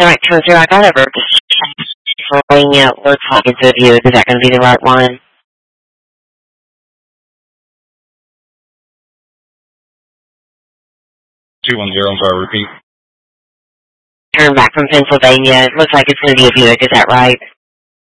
All right, Counselor, I got over Pennsylvania. Looks like it's a Buick. Is that going to be the right one? 210, I'm sorry, repeat. Turn back from Pennsylvania. It looks like it's going to be a Buick. Is that right?